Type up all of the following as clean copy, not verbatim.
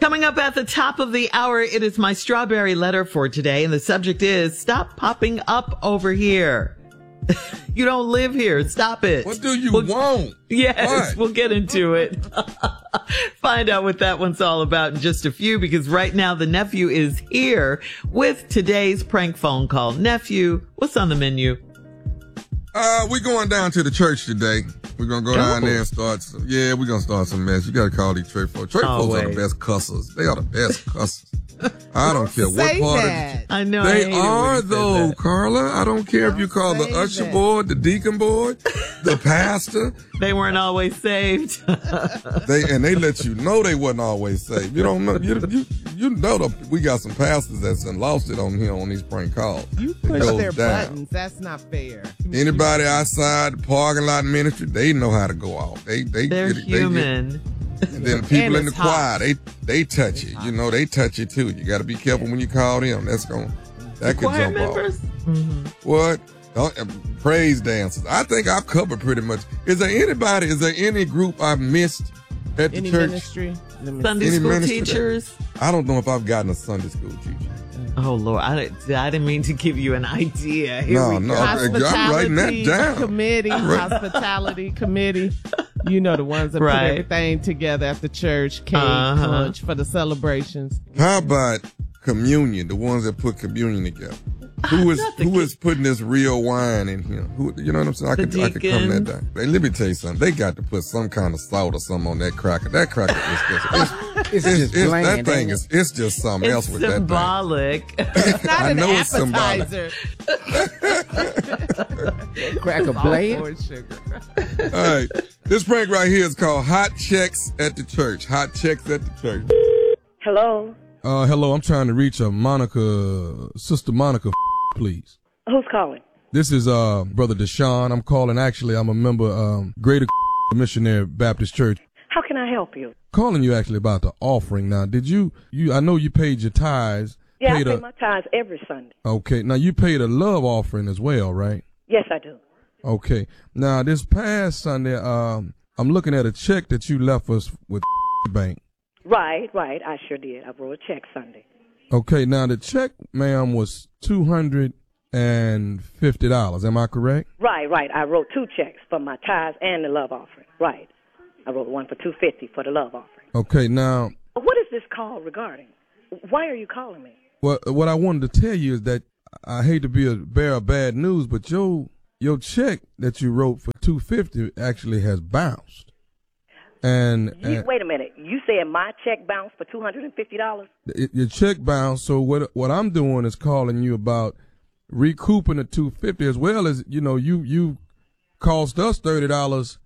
Coming up at the top of the hour, it is my strawberry letter for today. And the subject is, stop popping up over here. You don't live here. Stop it. What do you want? Yes, What? we'll get into it. Find out what that one's all about in just a few, because right now the nephew is here with today's prank phone call. Nephew, what's on the menu? We're going down to the church today. We're going to go down there and start we're going to start some mess. You got to call these church folks. Church folks are the best cussers. They are the best cussers. I don't care what part of I know. they are though, Carla. I don't care if you call the usher board, the deacon board, the pastor. They weren't always saved. They let you know they wasn't always saved. You don't know. You know we got some pastors that's lost it on here on these prank calls. You push their buttons. That's not fair. Anybody outside the parking lot ministry, they know how to go off. They're human. And then the people in the choir, they touch it. You know, they touch it too. You got to be careful when you call them. That could jump members? off. Mm-hmm. What? Praise dancers. I think I've covered pretty much. Is there any group I've missed at the any church? Ministry? Sunday school teachers? I don't know if I've gotten a Sunday school teacher. Oh, Lord. I didn't mean to give you an idea. I'm writing that down. Hospitality committee. You know, the ones that put everything together at the church, cake, lunch for the celebrations. How about communion, the ones that put communion together? Who is putting this real wine in here? You know what I'm saying? I could come that down. Hey, let me tell you something. They got to put some kind of salt or something on that cracker. That cracker is that thing is it's just something else with symbolic. That thing. It's not an appetizer. Cracker blade. All right. This prank right here is called Hot Checks at the Church. Hot Checks at the Church. Hello? Hello. I'm trying to reach Sister Monica, please. Who's calling? This is Brother Deshaun. I'm calling. Actually, I'm a member Greater Missionary Baptist Church. How can I help you? Calling you actually about the offering. Now, did you I know you paid your tithes. Yeah, I pay my tithes every Sunday. Okay. Now, you paid a love offering as well, right? Yes, I do. Okay. Now, this past Sunday, I'm looking at a check that you left us with bank. Right. I sure did. I wrote a check Sunday. Okay. Now, the check, ma'am, was $250. Am I correct? Right. I wrote two checks for my tithes and the love offering. Right. I wrote one for $250 for the love offering. Okay. Now, what is this call regarding? Why are you calling me? Well, what I wanted to tell you is that I hate to be a bearer of bad news, but your check that you wrote for $250 actually has bounced. And wait a minute. You said my check bounced for $250? Your check bounced. So what I'm doing is calling you about recouping the $250, as well as you cost us $30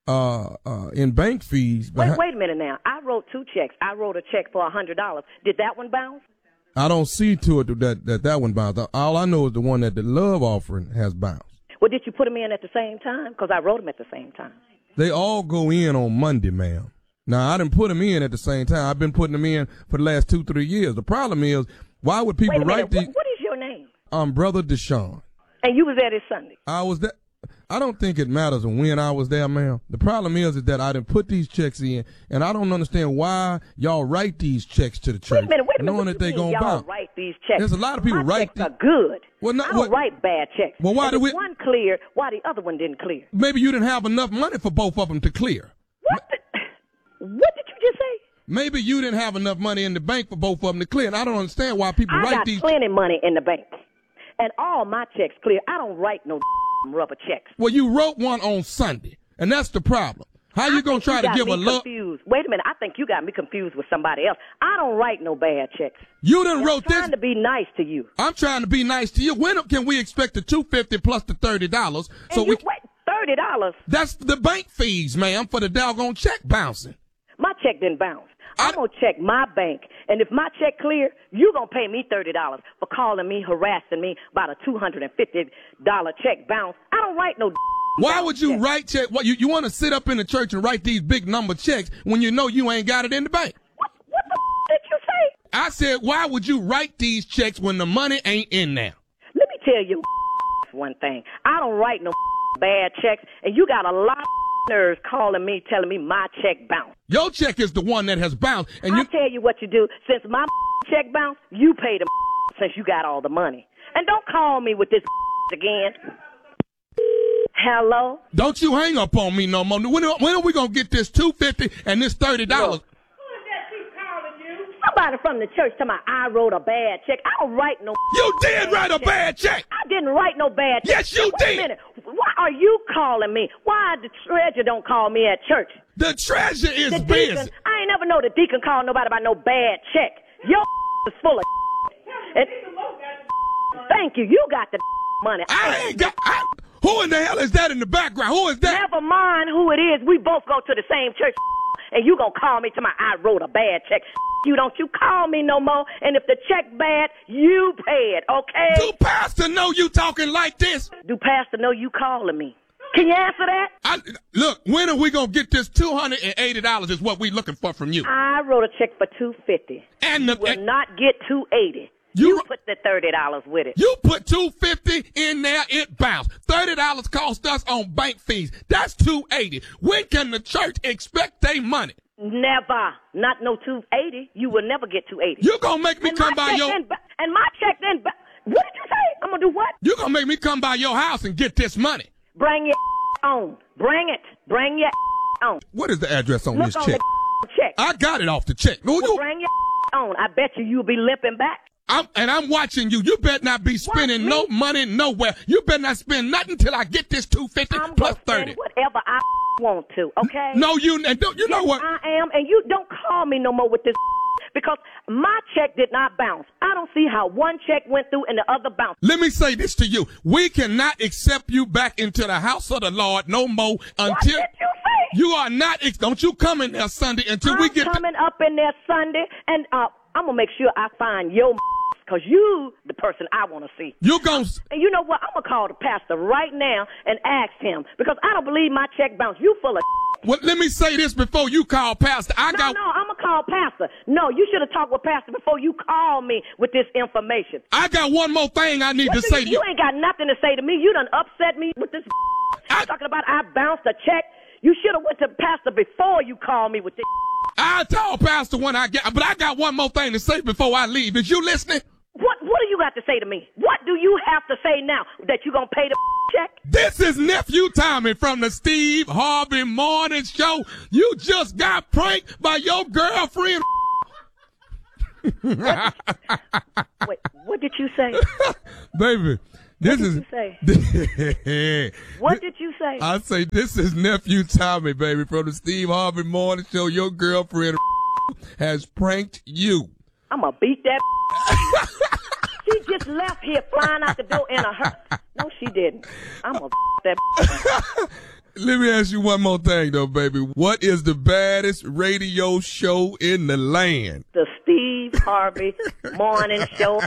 in bank fees. Wait a minute now. I wrote two checks. I wrote a check for $100. Did that one bounce? I don't see to it that one bounced. All I know is the one that the love offering has bounced. Well, did you put them in at the same time? Because I wrote them at the same time. They all go in on Monday, ma'am. Now, I didn't put them in at the same time. I've been putting them in for the last 2-3 years. The problem is, why would people write these? What is your name? I'm Brother Deshaun. And you was there this Sunday? I was there. I don't think it matters when I was there, ma'am. The problem is that I didn't put these checks in, and I don't understand why y'all write these checks to the church. Wait a minute. Knowing that they gonna y'all bounce. write these checks? There's a lot of people My checks are good. Well, I don't write bad checks. Well, why do we? One cleared, why the other one didn't clear? Maybe you didn't have enough money for both of them to clear. What did you just say? Maybe you didn't have enough money in the bank for both of them to clear, and I don't understand why people write these. I got plenty money in the bank, and all my checks clear. I don't write no rubber checks. Well, you wrote one on Sunday, and that's the problem. How you going to try to give a look? Wait a minute. I think you got me confused with somebody else. I don't write no bad checks. You done wrote this. I'm trying to be nice to you. I'm trying to be nice to you. When can we expect the $250 plus the $30? Wait, $30? That's the bank fees, ma'am, for the doggone check bouncing. My check didn't bounce. I'm going to check my bank, and if my check clear, you're going to pay me $30 for calling me, harassing me about a $250 check bounce. I don't write no. Why would you write check? What, you want to sit up in the church and write these big number checks when you know you ain't got it in the bank? What the did you say? I said, why would you write these checks when the money ain't in there? Let me tell you one thing. I don't write no bad checks, and you got a lot of nerves calling me, telling me my check bounced. Your check is the one that has bounced. And I'll tell you what you do. Since my check bounced, you pay the since you got all the money. And don't call me with this again. Hello? Don't you hang up on me no more. When are we going to get this $250 and this $30? Look. Somebody from the church told me I wrote a bad check. I don't write no. You did write a bad check. I didn't write no bad check. Yes, you did. Wait a minute. Why are you calling me? Why the treasurer don't call me at church? The treasurer is the busy. Deacon, I ain't never know the deacon called nobody about no bad check. Your is full of and, thank you. You got the money. I ain't got. Who in the hell is that in the background? Who is that? Never mind who it is. We both go to the same church. And you gonna call me to my I wrote a bad check. You don't you call me no more. And if the check bad, you pay it, okay? Do Pastor know you talking like this? Do Pastor know you calling me? Can you answer that? Look, when are we gonna get this $280 is what we looking for from you. I wrote a check for $250. And you will not get $280. You put the $30 with it. You put $250 in there, it bounced. $30 cost us on bank fees. That's $280. When can the church expect their money? Never. Not no $280. You will never get $280. You gonna make me come by your... and my check then... What did you say? I'm gonna do what? You gonna make me come by your house and get this money. Bring your on. Bring it. Bring your on. What is the address on this check? Look on the check. I got it off the check. Well, bring your on. I bet you'll be limping back. I'm watching you. You better not be spending no money nowhere. You better not spend nothing till I get this $250 plus $30. Whatever I want to, okay? No, you know what? I am, and you don't call me no more with this because my check did not bounce. I don't see how one check went through and the other bounced. Let me say this to you. We cannot accept you back into the house of the Lord no more until... What did you say? You are not... Don't you come in there Sunday until we get... I'm coming up in there Sunday, and I'm going to make sure I find your... Because you, the person I want to see. You gon' And you know what? I'm going to call the pastor right now and ask him. Because I don't believe my check bounced. You full of Well, let me say this before you call pastor. No, I'm going to call pastor. No, you should have talked with pastor before you call me with this information. I got one more thing I need to say to you. You ain't got nothing to say to me. You done upset me with this talking about I bounced a check. You should have went to pastor before you called me with this. I'll tell pastor when I get, but I got one more thing to say before I leave. Is you listening? What do you got to say to me? What do you have to say now that you gonna pay the check? This is Nephew Tommy from the Steve Harvey Morning Show. You just got pranked by your girlfriend. Wait, what did you say? Baby, what did you say? What did you say? I say this is Nephew Tommy, baby, from the Steve Harvey Morning Show. Your girlfriend has pranked you. I'm gonna beat that. She just left here flying out the door in a hurry. No, she didn't. I'm gonna that. Let me ask you one more thing, though, baby. What is the baddest radio show in the land? The Steve Harvey Morning Show.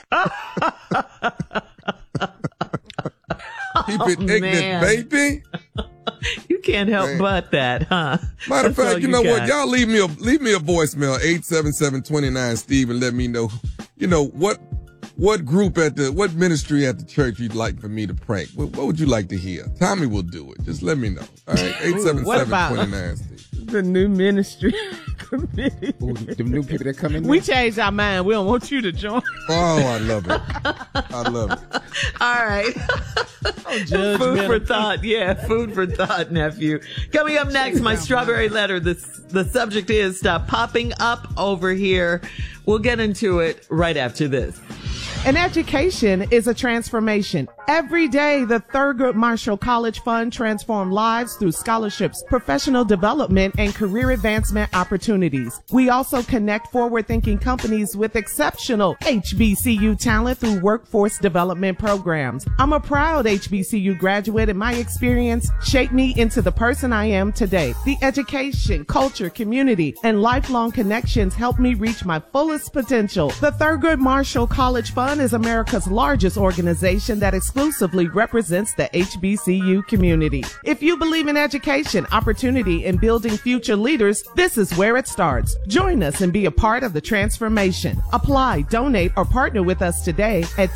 Keep it ignorant, baby. You can't help but that, huh? Matter of fact, you know what? Y'all leave me a voicemail, 877-29-STEVE, and let me know, what group what ministry at the church you'd like for me to prank. What would you like to hear? Tommy will do it. Just let me know. All right, 877-29-STEVE. The new ministry committee. Ooh, the new people that come in there. We changed our mind. We don't want you to join. Oh, I love it. I love it. All right. Food for thought. Yeah, food for thought, nephew. Coming up next, my strawberry letter. The subject is stop popping up over here. We'll get into it right after this. An education is a transformation. Every day, the Thurgood Marshall College Fund transforms lives through scholarships, professional development, and career advancement opportunities. We also connect forward-thinking companies with exceptional HBCU talent through workforce development programs. I'm a proud HBCU graduate, and my experience shaped me into the person I am today. The education, culture, community, and lifelong connections helped me reach my fullest potential. The Thurgood Marshall College Fund is America's largest organization that exclusively represents the HBCU community. If you believe in education, opportunity, and building future leaders, this is where it starts. Join us and be a part of the transformation. Apply, donate, or partner with us today at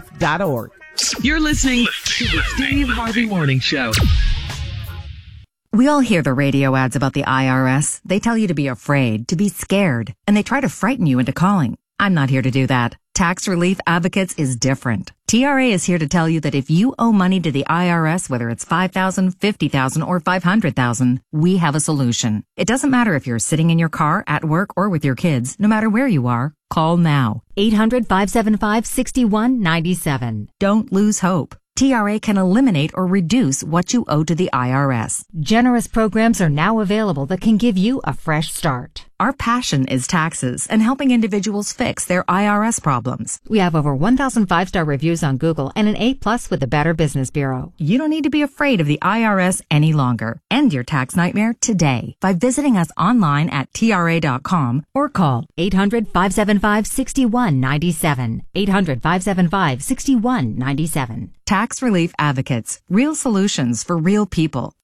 tmcf.org. You're listening to the Steve Harvey Morning Show. We all hear the radio ads about the IRS. They tell you to be afraid, to be scared, and they try to frighten you into calling. I'm not here to do that. Tax Relief Advocates is different. TRA is here to tell you that if you owe money to the IRS, whether it's $5,000, $50,000, or $500,000, we have a solution. It doesn't matter if you're sitting in your car, at work, or with your kids. No matter where you are, call now. 800-575-6197. Don't lose hope. TRA can eliminate or reduce what you owe to the IRS. Generous programs are now available that can give you a fresh start. Our passion is taxes and helping individuals fix their IRS problems. We have over 1,000 5-star reviews on Google and an A+ with the Better Business Bureau. You don't need to be afraid of the IRS any longer. End your tax nightmare today by visiting us online at TRA.com or call 800-575-6197. 800-575-6197. Tax Relief Advocates. Real solutions for real people.